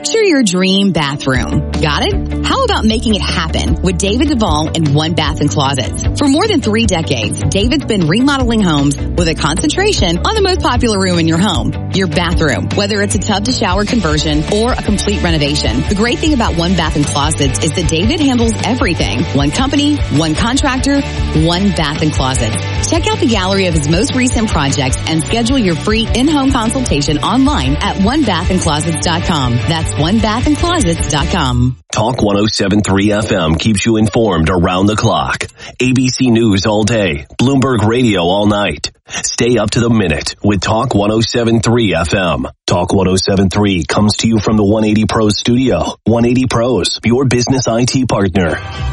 Picture your dream bathroom. Got it? How about making it happen with David Duvall and One Bath & Closets? For more than 3 decades, David's been remodeling homes with a concentration on the most popular room in your home, your bathroom. Whether it's a tub to shower conversion or a complete renovation, the great thing about One Bath & Closets is that David handles everything. One company, one contractor, One Bath & Closets. Check out the gallery of his most recent projects and schedule your free in-home consultation online at onebathandclosets.com. That's onebathandclosets.com. Talk 107.3 FM keeps you informed around the clock. ABC News all day. Bloomberg Radio all night. Stay up to the minute with Talk 107.3 FM. Talk 107.3 comes to you from the 180 Pros studio. 180 Pros, your business IT partner.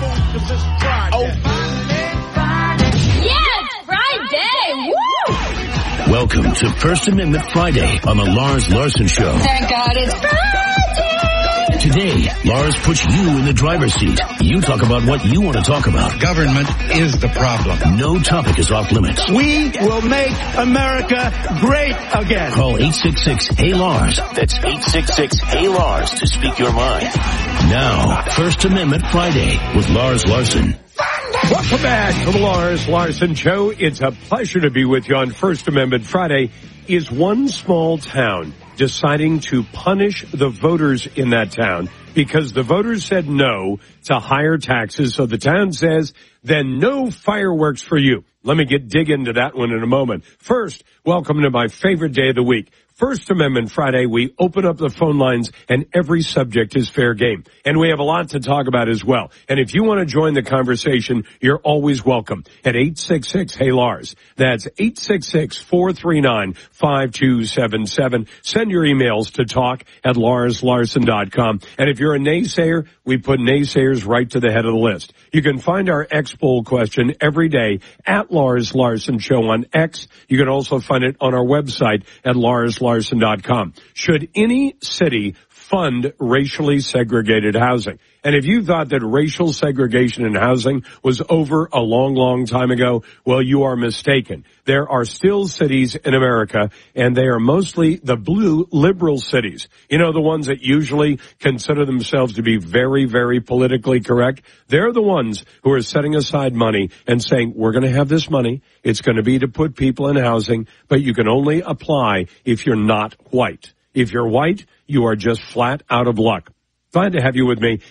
Welcome to First Amendment Friday on the Lars Larson Show. Thank God it's Friday! Today, Lars puts you in the driver's seat. You talk about what you want to talk about. Government is the problem. No topic is off limits. We will make America great again. Call 866-HEY-LARS. That's 866-HEY-LARS to speak your mind. Now, First Amendment Friday with Lars Larson. Welcome back to the Lars Larson Show. It's a pleasure to be with you on First Amendment Friday. Is one small town deciding to punish the voters in that town because the voters said no to higher taxes? So the town says, then no fireworks for you. Let me dig into that one in a moment. First, welcome to my favorite day of the week. First Amendment Friday, we open up the phone lines and every subject is fair game. And we have a lot to talk about as well. And if you want to join the conversation, you're always welcome at 866-HEY-LARS. That's 866-439-5277. Send your emails to talk@larslarson.com. And if you're a naysayer, we put naysayers right to the head of the list. You can find our X poll question every day at Lars Larson Show on X. You can also find it on our website at larslarson.com. Should any city fund racially segregated housing? And if you thought that racial segregation in housing was over a long, long time ago, well, you are mistaken. There are still cities in America, and they are mostly the blue liberal cities. You know, the ones that usually consider themselves to be very, very politically correct. They're the ones who are setting aside money and saying, we're going to have this money. It's going to be to put people in housing, but you can only apply if you're not white. If you're white, you are just flat out of luck. Glad to have you with me.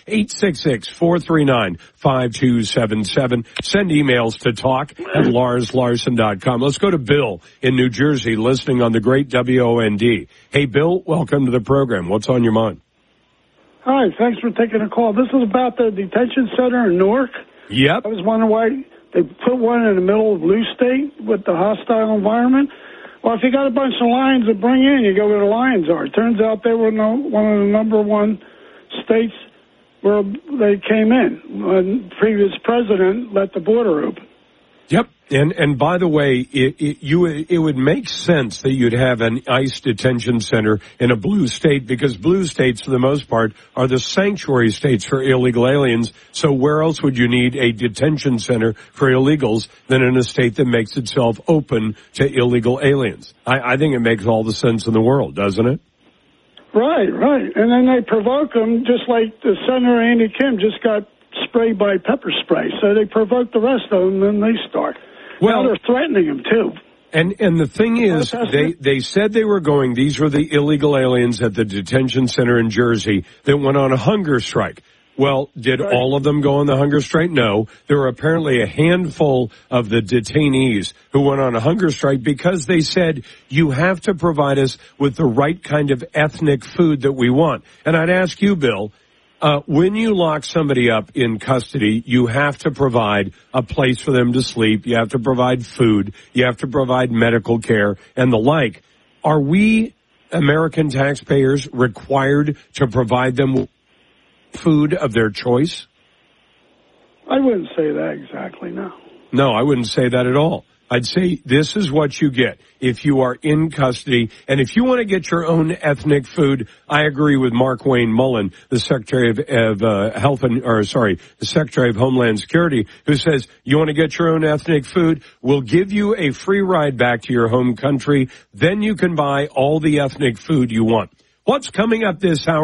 866-439-5277. Send emails to talk@larslarson.com. Let's go to Bill in New Jersey, listening on the great WOND. Hey, Bill, welcome to the program. What's on your mind? Hi, thanks for taking a call. This is about the detention center in Newark. Yep. I was wondering why they put one in the middle of Blue State with the hostile environment. Well, if you got a bunch of lions to bring in, you go where the lions are. It turns out they were one of the number one states where they came in when previous president let the border open. Yep. And by the way, it would make sense that you'd have an ICE detention center in a blue state because blue states, for the most part, are the sanctuary states for illegal aliens. So where else would you need a detention center for illegals than in a state that makes itself open to illegal aliens? I think it makes all the sense in the world, doesn't it? Right. And then they provoke them, just like the Senator Andy Kim just got sprayed by pepper spray. So they provoke the rest of them, and then they start. Well, now they're threatening them, too. And the thing is, they said they were going, these were the illegal aliens at the detention center in Jersey that went on a hunger strike. Well, did all of them go on the hunger strike? No. There were apparently a handful of the detainees who went on a hunger strike because they said, you have to provide us with the right kind of ethnic food that we want. And I'd ask you, Bill, when you lock somebody up in custody, you have to provide a place for them to sleep. You have to provide food. You have to provide medical care and the like. Are we, American taxpayers, required to provide them with food of their choice? I wouldn't say that exactly, no. No, I wouldn't say that at all. I'd say this is what you get if you are in custody. And if you want to get your own ethnic food, I agree with Mark Wayne Mullen, the Secretary of the Secretary of Homeland Security, who says, you want to get your own ethnic food? We'll give you a free ride back to your home country. Then you can buy all the ethnic food you want. What's coming up this hour?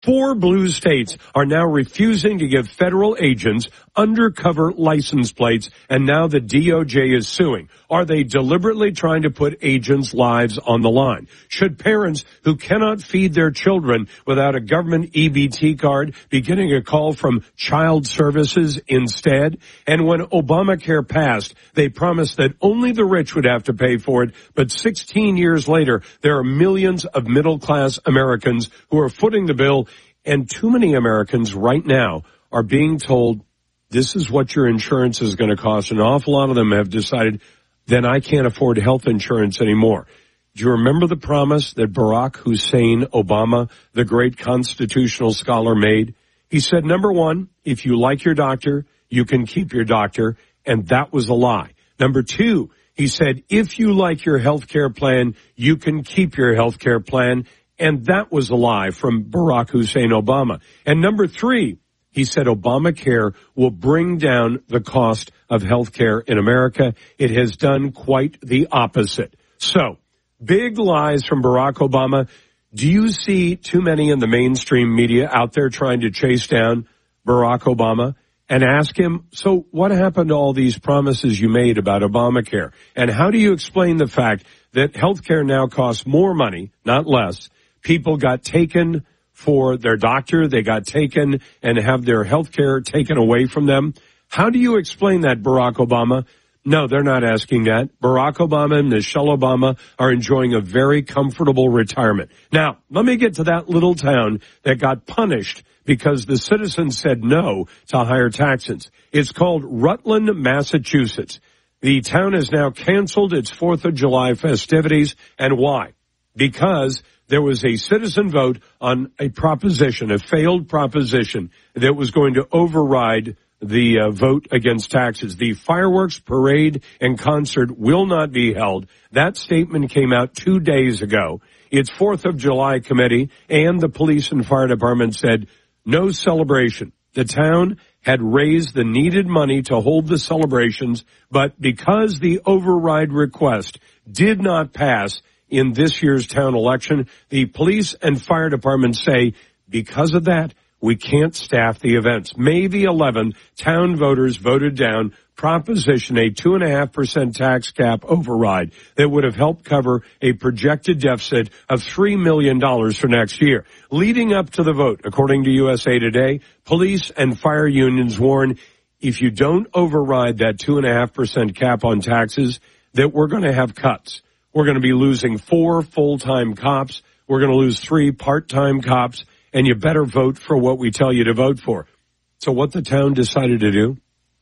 4 blue states are now refusing to give federal agents undercover license plates, and now the DOJ is suing. Are they deliberately trying to put agents' lives on the line? Should parents who cannot feed their children without a government EBT card be getting a call from Child Services instead? And when Obamacare passed, they promised that only the rich would have to pay for it, but 16 years later, there are millions of middle-class Americans who are footing the bill, and too many Americans right now are being told, this is what your insurance is going to cost. An awful lot of them have decided, then I can't afford health insurance anymore. Do you remember the promise that Barack Hussein Obama, the great constitutional scholar, made? He said, number one, if you like your doctor, you can keep your doctor, and that was a lie. Number two, he said, if you like your health care plan, you can keep your health care plan, and that was a lie from Barack Hussein Obama. And number three, he said Obamacare will bring down the cost of health care in America. It has done quite the opposite. So, big lies from Barack Obama. Do you see too many in the mainstream media out there trying to chase down Barack Obama and ask him, so what happened to all these promises you made about Obamacare? And how do you explain the fact that health care now costs more money, not less? People got taken for their doctor. They got taken and have their health care taken away from them. How do you explain that, Barack Obama? No, they're not asking that. Barack Obama and Michelle Obama are enjoying a very comfortable retirement. Now, let me get to that little town that got punished because the citizens said no to higher taxes. It's called Rutland, Massachusetts. The town has now canceled its 4th of July festivities. And why? Because there was a citizen vote on a proposition, a failed proposition, that was going to override the vote against taxes. The fireworks parade and concert will not be held. That statement came out 2 days ago. Its 4th of July committee and the police and fire department said no celebration. The town had raised the needed money to hold the celebrations, but because the override request did not pass in this year's town election, the police and fire department say because of that, we can't staff the events. May the 11th, town voters voted down Proposition, a 2.5% tax cap override that would have helped cover a projected deficit of $3 million for next year. Leading up to the vote, according to USA Today, police and fire unions warn if you don't override that 2.5% cap on taxes, that we're going to have cuts. We're going to be losing 4 full-time cops. We're going to lose 3 part-time cops, and you better vote for what we tell you to vote for. So what the town decided to do,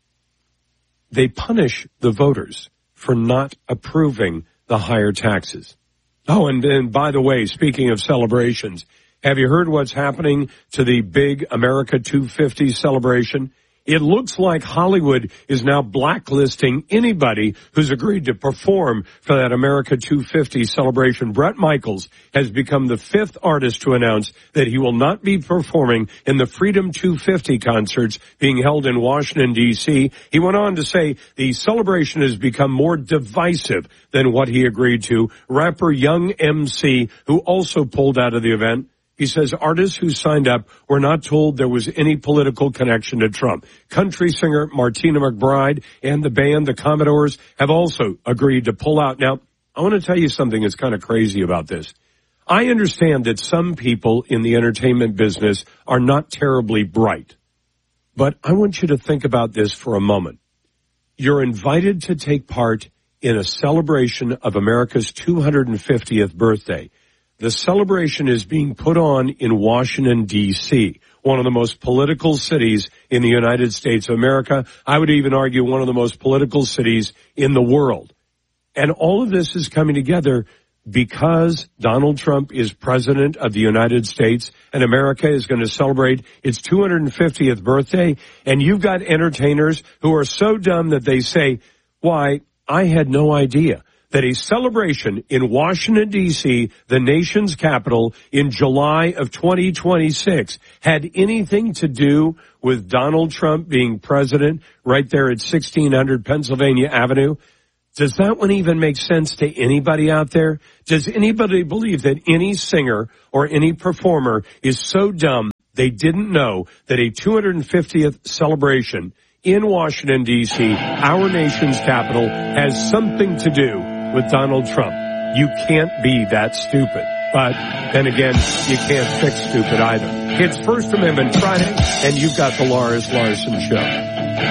they punish the voters for not approving the higher taxes. Oh, and by the way, speaking of celebrations, have you heard what's happening to the big America 250 celebration? It looks like Hollywood is now blacklisting anybody who's agreed to perform for that America 250 celebration. Bret Michaels has become the 5th artist to announce that he will not be performing in the Freedom 250 concerts being held in Washington, D.C. He went on to say the celebration has become more divisive than what he agreed to. Rapper Young MC, who also pulled out of the event, he says artists who signed up were not told there was any political connection to Trump. Country singer Martina McBride and the band The Commodores have also agreed to pull out. Now, I want to tell you something that's kind of crazy about this. I understand that some people in the entertainment business are not terribly bright, but I want you to think about this for a moment. You're invited to take part in a celebration of America's 250th birthday. The celebration is being put on in Washington, D.C., one of the most political cities in the United States of America. I would even argue one of the most political cities in the world. And all of this is coming together because Donald Trump is president of the United States and America is going to celebrate its 250th birthday. And you've got entertainers who are so dumb that they say, why, I had no idea that a celebration in Washington, D.C., the nation's capital, in July of 2026 had anything to do with Donald Trump being president right there at 1600 Pennsylvania Avenue. Does that one even make sense to anybody out there? Does anybody believe that any singer or any performer is so dumb they didn't know that a 250th celebration in Washington, D.C., our nation's capital, has something to do with Donald Trump. You can't be that stupid. But then again, you can't fix stupid either. It's First Amendment Friday, and you've got the Lars Larson Show.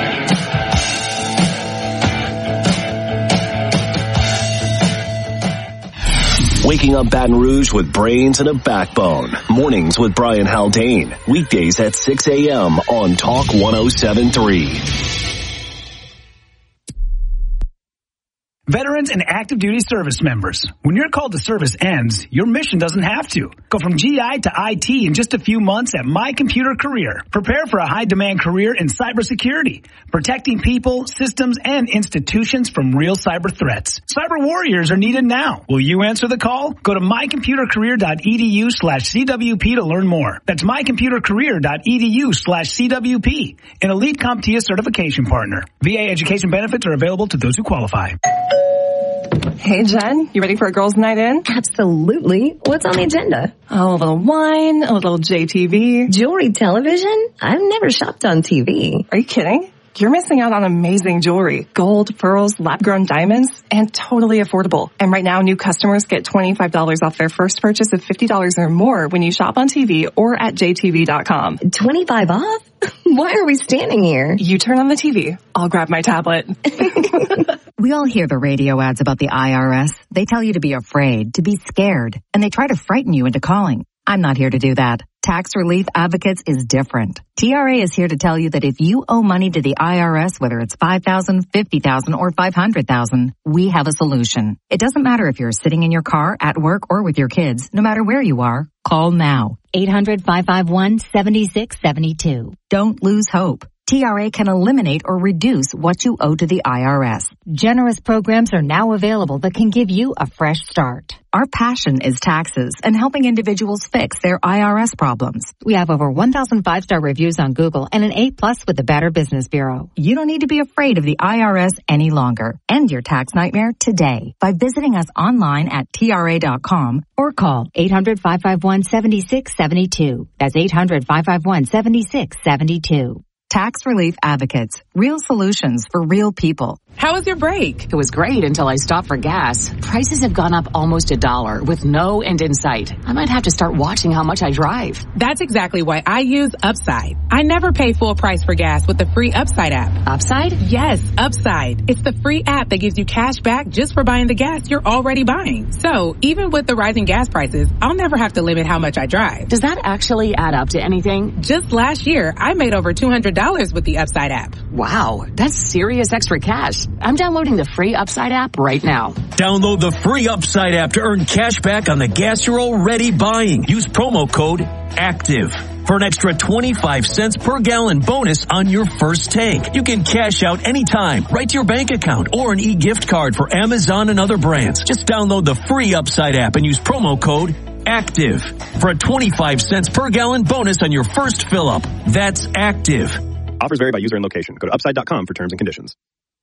Waking up Baton Rouge with brains and a backbone. Mornings with Brian Haldane. Weekdays at 6 a.m. on Talk 107.3. Veterans and active duty service members. When your call to service ends, your mission doesn't have to. Go from GI to IT in just a few months at My Computer Career. Prepare for a high-demand career in cybersecurity, protecting people, systems, and institutions from real cyber threats. Cyber warriors are needed now. Will you answer the call? Go to mycomputercareer.edu/CWP to learn more. That's mycomputercareer.edu/CWP, an elite CompTIA certification partner. VA education benefits are available to those who qualify. Hey, Jen, you ready for a girls' night in? Absolutely. What's on the agenda? Oh, a little wine, a little JTV. Jewelry television? I've never shopped on TV. Are you kidding? You're missing out on amazing jewelry. Gold, pearls, lab-grown diamonds, and totally affordable. And right now, new customers get $25 off their first purchase of $50 or more when you shop on TV or at jtv.com. 25 off? Why are we standing here? You turn on the TV. I'll grab my tablet. We all hear the radio ads about the IRS. They tell you to be afraid, to be scared, and they try to frighten you into calling. I'm not here to do that. Tax Relief Advocates is different. TRA is here to tell you that if you owe money to the IRS, whether it's $5,000, $50,000, or $500,000, we have a solution. It doesn't matter if you're sitting in your car, at work, or with your kids. No matter where you are, call now. 800-551-7672. Don't lose hope. TRA can eliminate or reduce what you owe to the IRS. Generous programs are now available that can give you a fresh start. Our passion is taxes and helping individuals fix their IRS problems. We have over 1,000 5-star reviews on Google and an A+ with the Better Business Bureau. You don't need to be afraid of the IRS any longer. End your tax nightmare today by visiting us online at TRA.com or call 800-551-7672. That's 800-551-7672. Tax Relief Advocates. Real solutions for real people. How was your break? It was great until I stopped for gas. Prices have gone up almost $1 with no end in sight. I might have to start watching how much I drive. That's exactly why I use Upside. I never pay full price for gas with the free Upside app. Upside? Yes, Upside. It's the free app that gives you cash back just for buying the gas you're already buying. So even with the rising gas prices, I'll never have to limit how much I drive. Does that actually add up to anything? Just last year, I made over $200 with the Upside app. Wow, that's serious extra cash. I'm downloading the free Upside app right now. Download the free Upside app to earn cash back on the gas you're already buying. Use promo code ACTIVE for an extra 25 cents per gallon bonus on your first tank. You can cash out anytime, right to your bank account, or an e-gift card for Amazon and other brands. Just download the free Upside app and use promo code ACTIVE for a 25 cents per gallon bonus on your first fill up. That's ACTIVE. Offers vary by user and location. Go to upside.com for terms and conditions.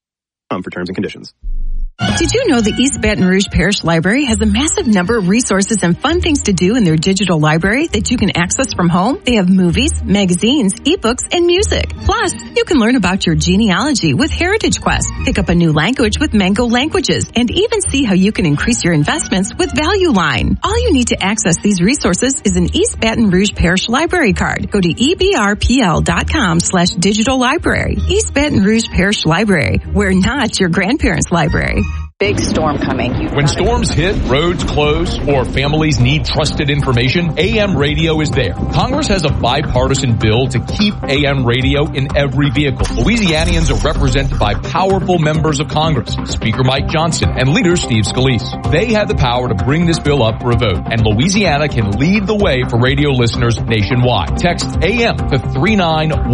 Did you know the East Baton Rouge Parish Library has a massive number of resources and fun things to do in their digital library that you can access from home? They have movies, magazines, ebooks, and music. Plus, you can learn about your genealogy with Heritage Quest, pick up a new language with Mango Languages, and even see how you can increase your investments with Value Line. All you need to access these resources is an East Baton Rouge Parish Library card. Go to ebrpl.com/digital library. East Baton Rouge Parish Library, where not your grandparents' library. Big storm coming. When storms hit, roads close, or families need trusted information, AM radio is there. Congress has a bipartisan bill to keep AM radio in every vehicle. Louisianians are represented by powerful members of Congress, Speaker Mike Johnson and Leader Steve Scalise. They have the power to bring this bill up for a vote, and Louisiana can lead the way for radio listeners nationwide. Text AM to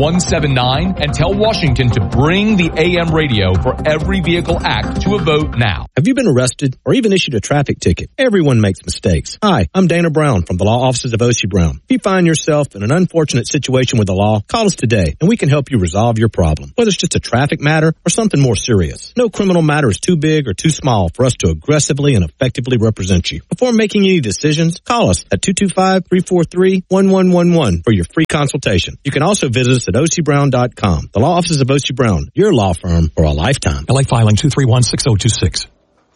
39179 and tell Washington to bring the AM radio for every vehicle act to a vote now. now. Have you been arrested or even issued a traffic ticket? Everyone makes mistakes. Hi, I'm Dana Brown from the law offices of Oshie Brown. If you find yourself in an unfortunate situation with the law, call us today and we can help you resolve your problem, whether it's just a traffic matter or something more serious. No criminal matter is too big or too small for us to aggressively and effectively represent you. Before making any decisions, call us at 225-343-1111 for your free consultation. You can also visit us at OCBrown.com. The law offices of Oshie Brown, your law firm for a lifetime. LA filing 231-6026.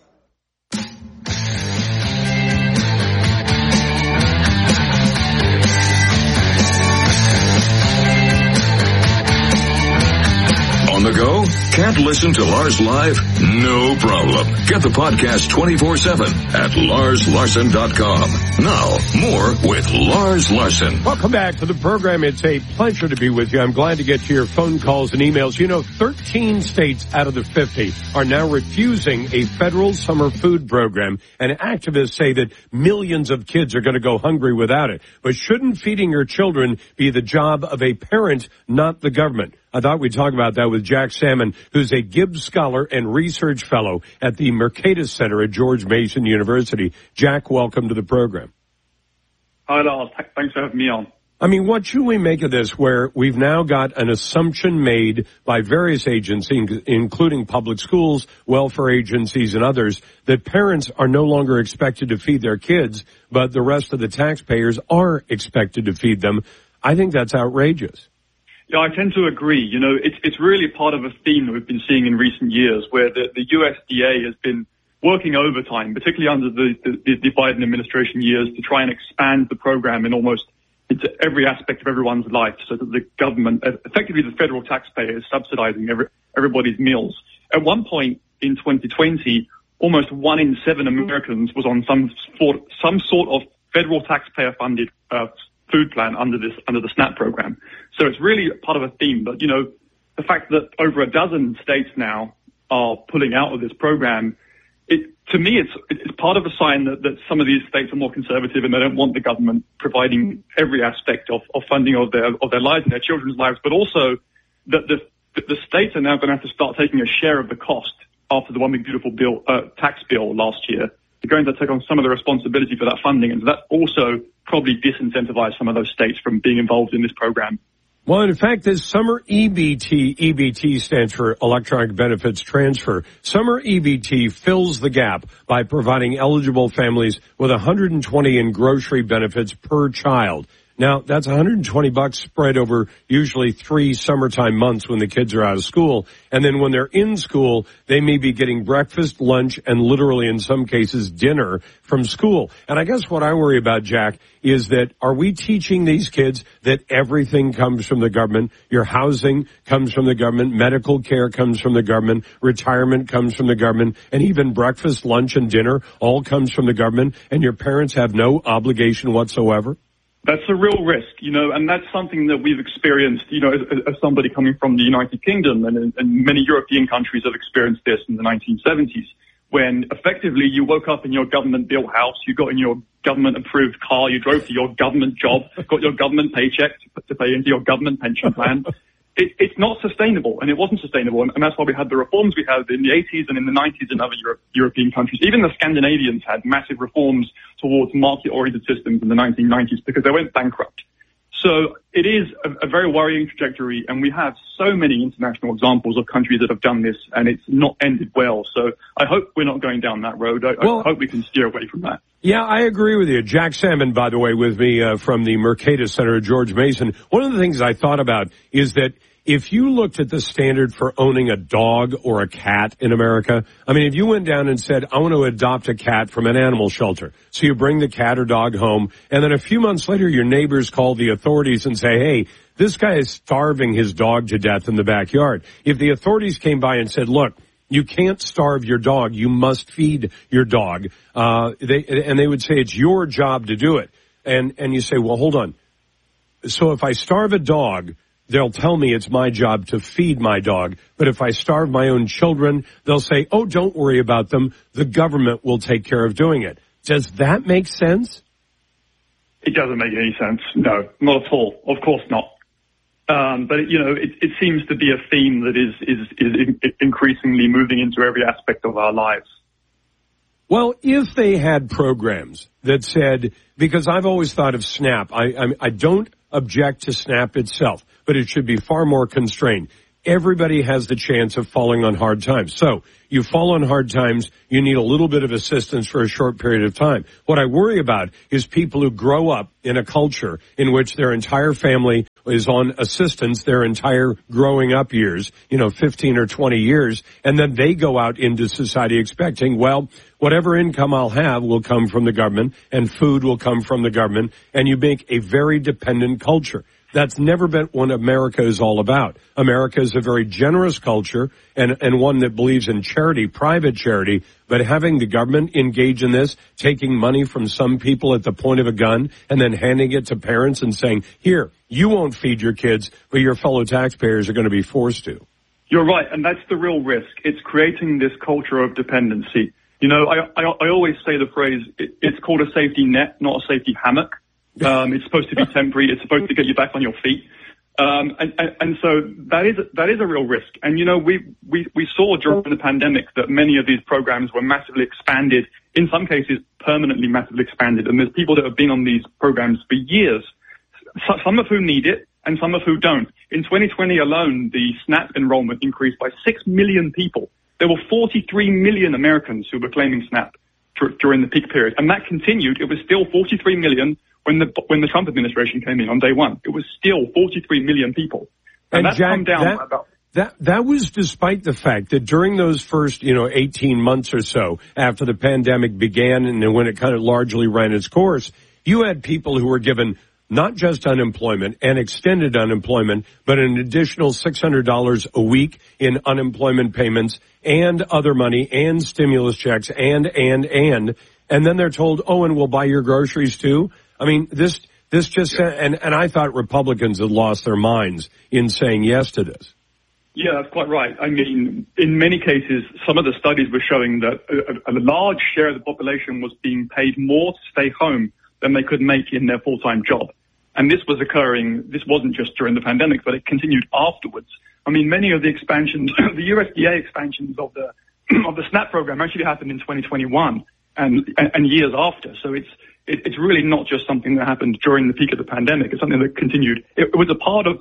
On the go? Can't listen to Lars live? No problem. Get the podcast 24/7 at LarsLarson.com. Now, more with Lars Larson. Welcome back to the program. It's a pleasure to be with you. I'm glad to get to your phone calls and emails. You know, 13 states out of the 50 are now refusing a federal summer food program, and activists say that millions of kids are going to go hungry without it. But shouldn't feeding your children be the job of a parent, not the government? I thought we'd talk about that with Jack Salmon, who's a Gibbs Scholar and Research Fellow at the Mercatus Center at George Mason University. Jack, welcome to the program. Hi, Lars. Thanks for having me on. I mean, what should we make of this, where we've now got an assumption made by various agencies, including public schools, welfare agencies, and others, that parents are no longer expected to feed their kids, but the rest of the taxpayers are expected to feed them? I think that's outrageous. Yeah, I tend to agree. You know, it's really part of a theme that we've been seeing in recent years, where the USDA has been working overtime, particularly under the Biden administration years, to try and expand the program into every aspect of everyone's life, so that the government, effectively the federal taxpayer, is subsidizing everybody's meals. At one point in 2020, almost 1 in 7 Americans was on some sort of federal taxpayer-funded food plan under the SNAP program. So it's really part of a theme. But, you know, the fact that over a dozen states now are pulling out of this program, to me, it's part of a sign that some of these states are more conservative and they don't want the government providing every aspect of funding of their lives and their children's lives, but also that the states are now going to have to start taking a share of the cost after the One Big Beautiful bill, tax bill last year. They're going to take on some of the responsibility for that funding, and that also probably disincentivized some of those states from being involved in this program. Well, in fact, this summer EBT stands for Electronic Benefits Transfer. Summer EBT fills the gap by providing eligible families with $120 in grocery benefits per child. Now, that's $120 spread over usually 3 summertime months when the kids are out of school. And then when they're in school, they may be getting breakfast, lunch, and literally in some cases dinner from school. And I guess what I worry about, Jack, is that are we teaching these kids that everything comes from the government? Your housing comes from the government, medical care comes from the government, retirement comes from the government, and even breakfast, lunch, and dinner all comes from the government, and your parents have no obligation whatsoever? That's a real risk, you know, and that's something that we've experienced, you know, as somebody coming from the United Kingdom, and many European countries have experienced this in the 1970s, when effectively you woke up in your government-built house, you got in your government-approved car, you drove to your government job, got your government paycheck to pay into your government pension plan. It's not sustainable, and it wasn't sustainable, and that's why we had the reforms we had in the 80s and in the 90s in other European countries. Even the Scandinavians had massive reforms towards market-oriented systems in the 1990s because they went bankrupt. So it is a very worrying trajectory, and we have so many international examples of countries that have done this, and it's not ended well. So I hope we're not going down that road. I hope we can steer away from that. Yeah, I agree with you. Jack Salmon, by the way, with me from the Mercatus Center at George Mason. One of the things I thought about is that if you looked at the standard for owning a dog or a cat in America, I mean, if you went down and said, I want to adopt a cat from an animal shelter, so you bring the cat or dog home, and then a few months later your neighbors call the authorities and say, hey, this guy is starving his dog to death in the backyard. If the authorities came by and said, look, you can't starve your dog, you must feed your dog, they would say it's your job to do it. And you say, well, hold on. So if I starve a dog, they'll tell me it's my job to feed my dog. But if I starve my own children, they'll say, oh, don't worry about them. The government will take care of doing it. Does that make sense? It doesn't make any sense. No, not at all. Of course not. But, you know, it seems to be a theme that is increasingly moving into every aspect of our lives. Well, if they had programs that said, because I've always thought of SNAP, I don't object to SNAP itself, but it should be far more constrained. Everybody has the chance of falling on hard times. So you fall on hard times, you need a little bit of assistance for a short period of time. What I worry about is people who grow up in a culture in which their entire family is on assistance their entire growing up years, 15 or 20 years, and then they go out into society expecting, well, whatever income I'll have will come from the government and food will come from the government, and you make a very dependent culture. That's never been what America is all about. America is a very generous culture and one that believes in charity, private charity, but having the government engage in this, taking money from some people at the point of a gun and then handing it to parents and saying, here, you won't feed your kids, but your fellow taxpayers are going to be forced to. You're right, and that's the real risk. It's creating this culture of dependency. I always say the phrase, it's called a safety net, not a safety hammock. It's supposed to be temporary. It's supposed to get you back on your feet. And so that is a real risk. And, we saw during the pandemic that many of these programs were massively expanded, in some cases permanently massively expanded. And there's people that have been on these programs for years, some of whom need it and some of who don't. In 2020 alone, the SNAP enrollment increased by 6 million people. There were 43 million Americans who were claiming SNAP during the peak period. And that continued. It was still 43 million when the Trump administration came in on day one. It was still 43 million people. And that's Jack, come down by about... That was despite the fact that during those first, 18 months or so after the pandemic began and then when it kind of largely ran its course, you had people who were given not just unemployment and extended unemployment, but an additional $600 a week in unemployment payments and other money and stimulus checks and then they're told, and we'll buy your groceries too. I mean, this just, and I thought Republicans had lost their minds in saying yes to this. Yeah, that's quite right. I mean, in many cases, some of the studies were showing that a large share of the population was being paid more to stay home than they could make in their full-time job. And this was occurring, this wasn't just during the pandemic, but it continued afterwards. I mean, many of the expansions, the USDA expansions of the SNAP program actually happened in 2021 and years after. So it's really not just something that happened during the peak of the pandemic. It's something that continued. It was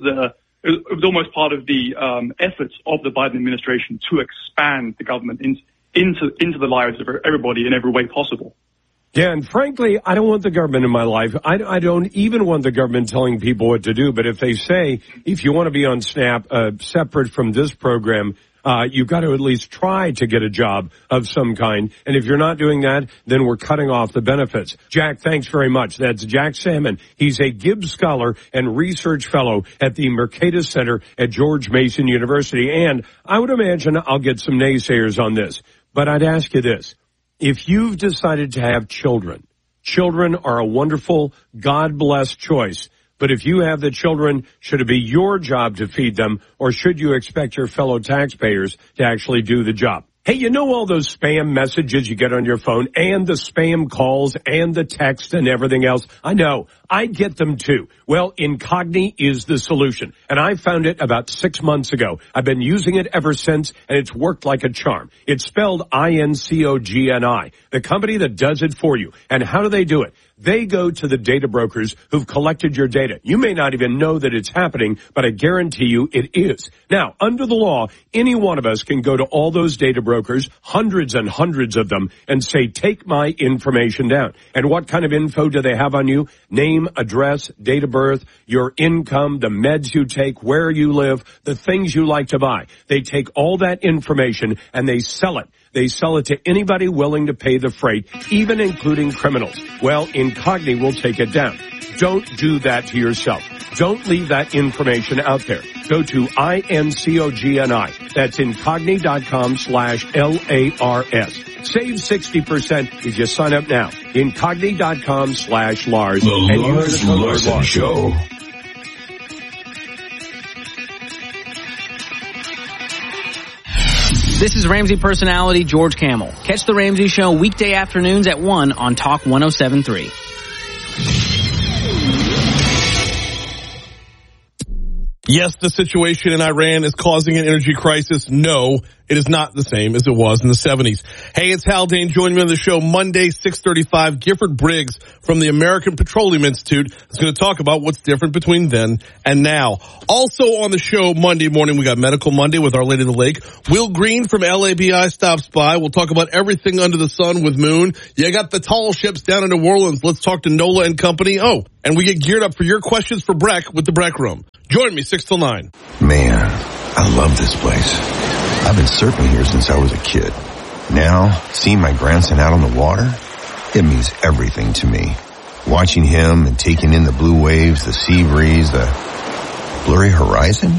almost part of the efforts of the Biden administration to expand the government into the lives of everybody in every way possible. Yeah, and frankly, I don't want the government in my life. I don't even want the government telling people what to do. But if they say, if you want to be on SNAP, separate from this program, you've got to at least try to get a job of some kind. And if you're not doing that, then we're cutting off the benefits. Jack, thanks very much. That's Jack Salmon. He's a Gibbs Scholar and Research Fellow at the Mercatus Center at George Mason University. And I would imagine I'll get some naysayers on this. But I'd ask you this. If you've decided to have children are a wonderful, God-blessed choice. But if you have the children, should it be your job to feed them, or should you expect your fellow taxpayers to actually do the job? Hey, all those spam messages you get on your phone and the spam calls and the text and everything else? I know. I get them too. Well, Incogni is the solution. And I found it about 6 months ago. I've been using it ever since, and it's worked like a charm. It's spelled Incogni, the company that does it for you. And how do they do it? They go to the data brokers who've collected your data. You may not even know that it's happening, but I guarantee you it is. Now, under the law, any one of us can go to all those data brokers, hundreds and hundreds of them, and say, take my information down. And what kind of info do they have on you? Name, address, date of birth, your income, the meds you take, where you live, the things you like to buy. They take all that information and they sell it. They sell it to anybody willing to pay the freight, even including criminals. Well, Incogni will take it down. Don't do that to yourself. Don't leave that information out there. Go to Incogni. That's Incogni.com/LARS. Save 60% if you sign up now. Incogni.com/Lars. The Lars Larson Show. This is Ramsey personality George Camel. Catch the Ramsey Show weekday afternoons at 1 on Talk 107.3. Yes, the situation in Iran is causing an energy crisis. No, It is not the same as it was in the 70s. Hey, it's Haldane. Joining me on the show Monday, 6:35. Gifford Briggs from the American Petroleum Institute is going to talk about what's different between then and now. Also on the show Monday morning, we got Medical Monday with Our Lady of the Lake. Will Green from LABI stops by. We'll talk about everything under the sun with Moon. You got the tall ships down in New Orleans. Let's talk to NOLA and Company. Oh, and we get geared up for your questions for Breck with the Breck Room. Join me 6 till 9. Man, I love this place. I've been surfing here since I was a kid. Now, seeing my grandson out on the water, it means everything to me. Watching him and taking in the blue waves, the sea breeze, the blurry horizon.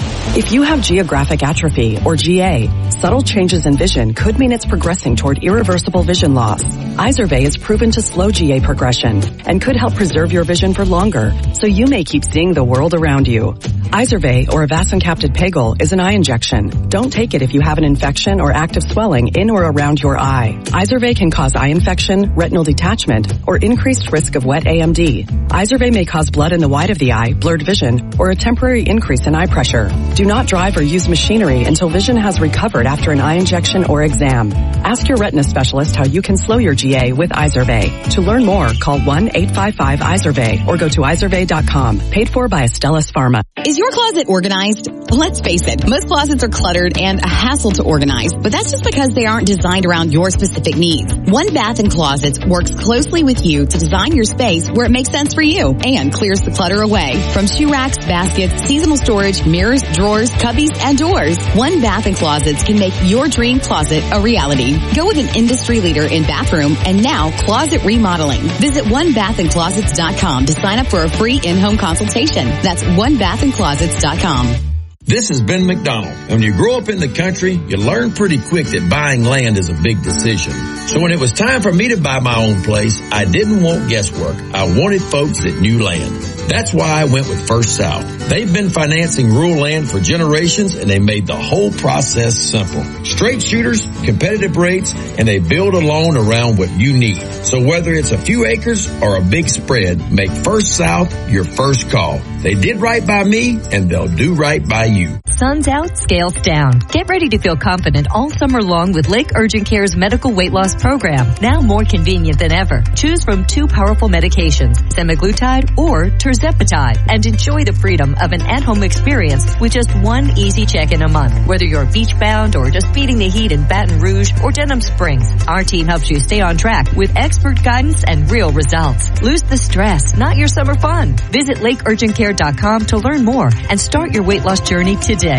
If you have geographic atrophy, or GA, subtle changes in vision could mean it's progressing toward irreversible vision loss. Izervay is proven to slow GA progression and could help preserve your vision for longer, so you may keep seeing the world around you. Izervay, or avacincaptad pegol, is an eye injection. Don't take it if you have an infection or active swelling in or around your eye. Izervay can cause eye infection, retinal detachment, or increased risk of wet AMD. Izervay may cause blood in the white of the eye, blurred vision, or a temporary increase in eye pressure. Do not drive or use machinery until vision has recovered after an eye injection or exam. Ask your retina specialist how you can slow your GA with Izervay. To learn more, call 1-855-IZERVAY or go to izervay.com. Paid for by Astellas Pharma. Is your closet organized? Let's face it, most closets are cluttered and a hassle to organize, but that's just because they aren't designed around your specific needs. One Bath & Closets works closely with you to design your space where it makes sense for you and clears the clutter away. From shoe racks, baskets, seasonal storage, mirrors, drawers, cubbies, and doors, One Bath & Closets can make your dream closet a reality. Go with an industry leader in bathroom and now closet remodeling. Visit onebathandclosets.com to sign up for a free in-home consultation. That's onebathandclosets.com. This is Ben McDonald. When you grow up in the country, you learn pretty quick that buying land is a big decision. So when it was time for me to buy my own place, I didn't want guesswork. I wanted folks that knew land. That's why I went with First South. They've been financing rural land for generations, and they made the whole process simple. Straight shooters, competitive rates, and they build a loan around what you need. So whether it's a few acres or a big spread, make First South your first call. They did right by me, and they'll do right by you. Sun's out, scales down. Get ready to feel confident all summer long with Lake Urgent Care's medical weight loss program. Now more convenient than ever. Choose from 2 powerful medications, semaglutide or tirzepatide, and enjoy the freedom of an at-home experience with just 1 easy check-in a month. Whether you're beach-bound or just beating the heat in Baton Rouge or Denham Springs, our team helps you stay on track with expert guidance and real results. Lose the stress, not your summer fun. Visit lakeurgentcare.com to learn more and start your weight loss journey today.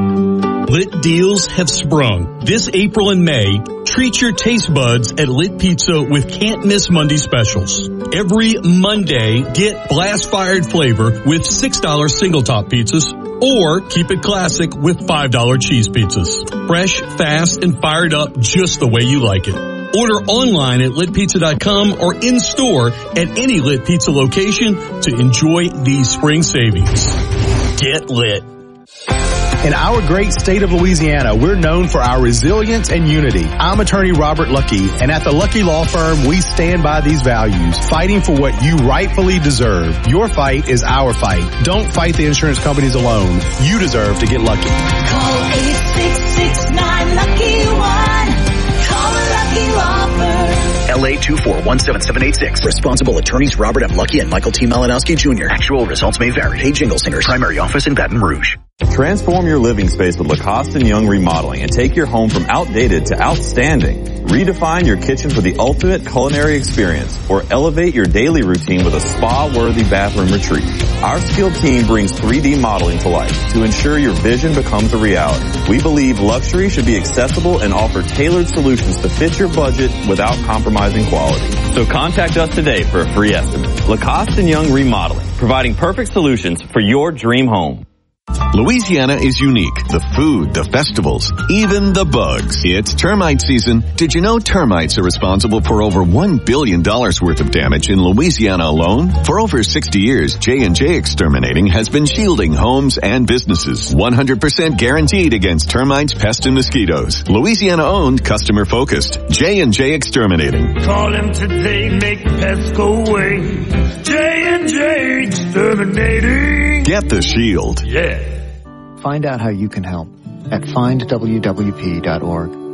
Lit deals have sprung. This April and May, treat your taste buds at Lit Pizza with Can't Miss Monday specials. Every Monday, get blast-fired flavor with $6 single-top pizzas, or keep it classic with $5 cheese pizzas. Fresh, fast, and fired up just the way you like it. Order online at litpizza.com or in-store at any Lit Pizza location to enjoy these spring savings. Get lit. In our great state of Louisiana, we're known for our resilience and unity. I'm attorney Robert Lucky, and at the Lucky Law Firm, we stand by these values, fighting for what you rightfully deserve. Your fight is our fight. Don't fight the insurance companies alone. You deserve to get lucky. Call 866-9-LUCKY-1. Call a Lucky Law Firm. LA 2417786. Responsible attorneys Robert M. Lucky and Michael T. Malinowski Jr. Actual results may vary. Hey, Jingle Singers. Primary office in Baton Rouge. Transform your living space with Lacoste & Young Remodeling and take your home from outdated to outstanding. Redefine your kitchen for the ultimate culinary experience or elevate your daily routine with a spa-worthy bathroom retreat. Our skilled team brings 3D modeling to life to ensure your vision becomes a reality. We believe luxury should be accessible and offer tailored solutions to fit your budget without compromising quality. So contact us today for a free estimate. Lacoste & Young Remodeling, providing perfect solutions for your dream home. Louisiana is unique. The food, the festivals, even the bugs. It's termite season. Did you know termites are responsible for over $1 billion worth of damage in Louisiana alone? For over 60 years, J&J Exterminating has been shielding homes and businesses. 100% guaranteed against termites, pests, and mosquitoes. Louisiana-owned, customer-focused. J&J Exterminating. Call him today, make the pests go away. J&J Exterminating. Get the shield. Yeah. Find out how you can help at findwwp.org.